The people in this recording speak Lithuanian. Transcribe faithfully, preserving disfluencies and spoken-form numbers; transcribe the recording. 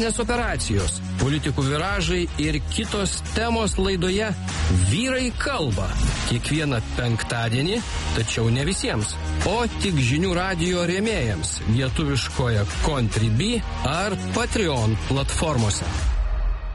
Nes operacijos, politikų viražai ir kitos temos laidoje Vyrai kalba. Kiekvieną penktadienį, tačiau ne visiems, o tik žinių radijo rėmėjams lietuviškoje Contribui ar Patreon platformose.